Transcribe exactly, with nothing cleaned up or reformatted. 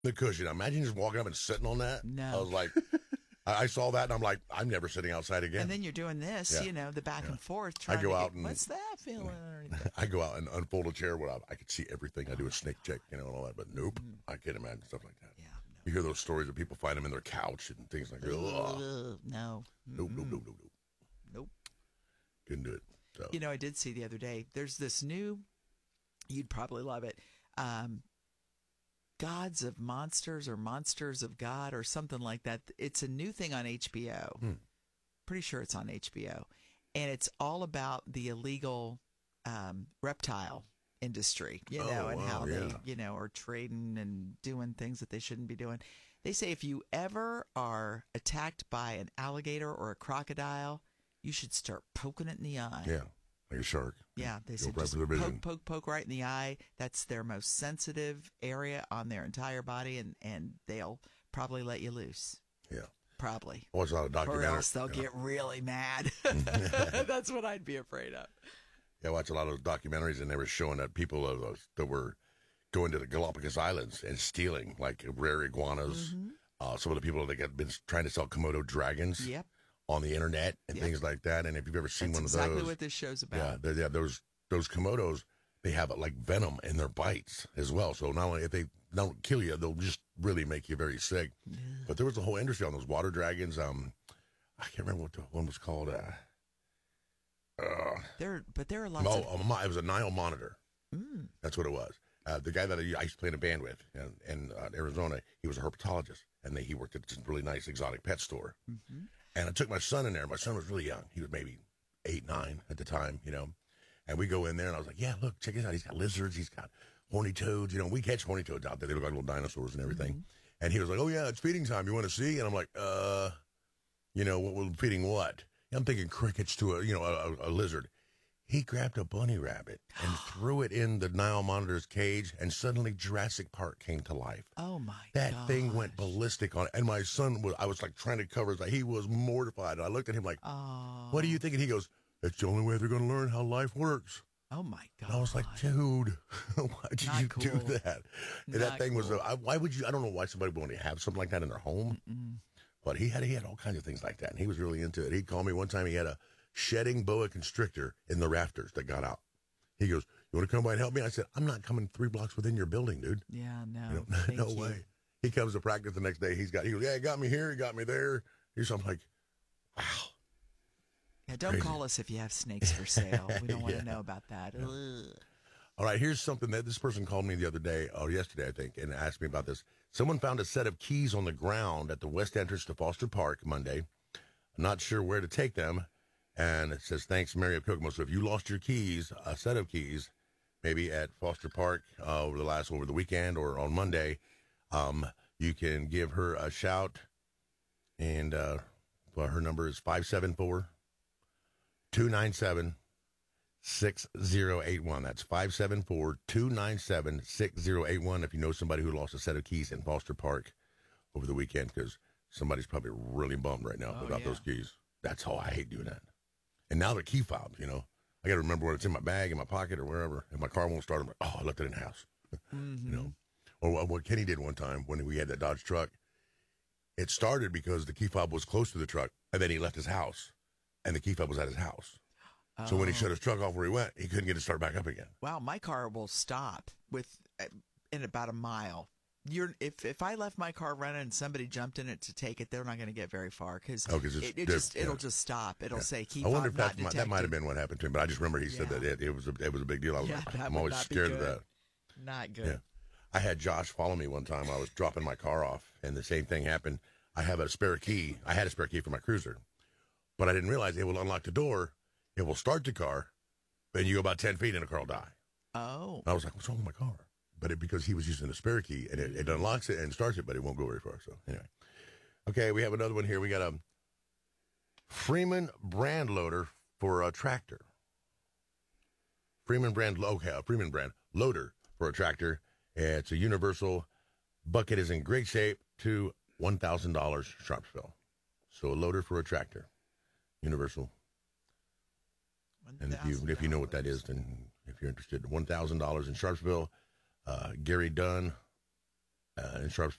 The cushion. Imagine just walking up and sitting on that. No. I was like, I I saw that and I'm like, I'm never sitting outside again. And then you're doing this, Yeah. you know, the back Yeah. and forth. Trying I go to out get, and what's that feeling underneath that? I go out and unfold a chair where I, I could see everything. I do Oh, a snake check, you know, and all that. But nope, Mhm. I can't imagine stuff like that. Yeah, You hear those stories of people find them in their couch and things like that. no. Ugh. Ugh, no. Nope, nope, Mm-mm. nope, nope, nope. Nope. Couldn't do it. So You know, I did see the other day, there's this new, you'd probably love it, um, Gods of Monsters or Monsters of God or something like that. It's a new thing on H B O. Hmm. Pretty sure it's on H B O. And it's all about the illegal um, reptile industry, you know, Oh, and wow, how yeah. they, you know, are trading and doing things that they shouldn't be doing. They say if you ever are attacked by an alligator or a crocodile, you should start poking it in the eye. yeah, like a shark. Yeah, they Go said right just for the vision. poke, poke, poke right in the eye. That's their most sensitive area on their entire body, and, and they'll probably let you loose. Yeah. Probably. I watch a lot of Or documentaries. else they'll you know. get really mad. That's what I'd be afraid of. Yeah, I watch a lot of documentaries, and they were showing that people of those that were going to the Galapagos Islands and stealing like rare iguanas. Mhm. Uh, some of the people that have been trying to sell Komodo dragons Yep. on the internet and Yep. things like that. And if you've ever seen That's one exactly of those, what this show's yeah, about. they- yeah, those those Komodos, they have like venom in their bites as well. So not only if they don't kill you, they'll just really make you very sick. But there was a whole industry on those water dragons. Um, I can't remember what the one was called. Uh, uh, There, but there are lots oh, of. a mo- it was a Nile monitor. Mm, That's what it was. Uh, the guy that I used to play in a band with in, in uh, Arizona, he was a herpetologist, and they, he worked at this really nice exotic pet store. mhm. And I took my son in there. My son was really young. He was maybe eight, nine at the time, you know. And we go in there, and I was like, yeah, look, check this out. He's got lizards. He's got horny toads. You know, we catch horny toads out there. They look like little dinosaurs and everything. Mhm. And he was like, oh, yeah, it's feeding time. You want to see? And I'm like, uh, you know, what, what, feeding what? I'm thinking crickets to a, you know, a, a, a lizard. He grabbed a bunny rabbit and threw it in the Nile monitor's cage, and suddenly Jurassic Park came to life. Oh my! That thing went gosh. ballistic on it. And my son was, I was like trying to cover his, like, he was mortified. And I looked at him like, Oh. what do you think? And he goes, it's the only way they're going to learn how life works. Oh my God! And I was like, dude, why did Not you do cool. that? And Not that thing was, cool. a, I, why would you, I don't know why somebody would want to have something like that in their home, Mm-mm. but he had, he had all kinds of things like that. And he was really into it. He called me one time, he had a shedding boa constrictor in the rafters that got out. He goes, you want to come by and help me? I said, I'm not coming three blocks within your building, dude. Yeah, no, You know, thank no you. way. He comes to practice the next day. He's got, he goes, yeah, he got me here. He got me there. He's something like, wow. Yeah, don't Crazy. call us if you have snakes for sale. We don't want Yeah. to know about that. Ugh. All right, here's something that this person called me the other day, or yesterday, I think, and asked me about this. Someone found a set of keys on the ground at the west entrance to Foster Park Monday. I'm not sure where to take them. And it says, thanks, Mary of Kokomo. So if you lost your keys, a set of keys, maybe at Foster Park uh, over the last, over the weekend or on Monday, um, you can give her a shout. And uh, well, her number is five seven four, two nine seven, six zero eight one. That's five seven four, two nine seven, six zero eight one if you know somebody who lost a set of keys in Foster Park over the weekend, because somebody's probably really bummed right now Oh, about yeah. those keys. That's how I hate doing that. And now they're key fobs, you know. I got to remember when it's in my bag, in my pocket, or wherever. If my car won't start, I'm like, oh, I left it in the house. Mhm. You know. Or what- what Kenny did one time when we had that Dodge truck, it started because the key fob was close to the truck, and then he left his house, and the key fob was at his house. So when he Oh. shut his truck off where he went, he couldn't get it started back up again. Wow, my car will stop with uh, in about a mile. You're if if I left my car running and somebody jumped in it to take it, they're not going to get very far because Oh, 'cause it's it, it diff- just it'll yeah. just stop. It'll Yeah. say key I wonder fob if not that's my, that might have detected. been what happened to him, but I just remember he said Yeah. that it, it was a, it was a big deal. I was Yeah, like, that I'm would always not be scared of good. that. Not good. Yeah. I had Josh follow me one time. I was dropping my car off, and the same thing happened. I have a spare key. I had a spare key for my Cruiser, but I didn't realize it will unlock the door. It will start the car, and you go about ten feet, and the car will die. Oh, And I was like, what's wrong with my car? But it, because he was using the spare key, and it, it unlocks it and starts it, but it won't go very far. So anyway. Okay, we have another one here. We got a Freeman brand loader for a tractor. Freeman brand, okay, a Freeman brand loader for a tractor. It's a universal. Bucket is in great shape to one thousand dollars Sharpsville. So a loader for a tractor. Universal. And if you if you know what that is, then if you're interested, one thousand dollars in Sharpsville. Uh, Gary Dunn uh, in Sharpsburg.